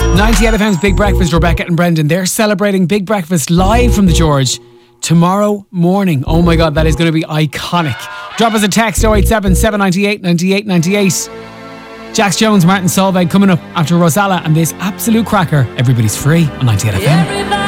98 FM's Big Breakfast, Rebecca and Brendan. They're celebrating Big Breakfast live from the George tomorrow morning. Oh my God, that is going to be iconic. Drop us a text 087 798 98 98. Jax Jones, Martin Solveig coming up after Rosella and this absolute cracker. Everybody's Free on 98 FM.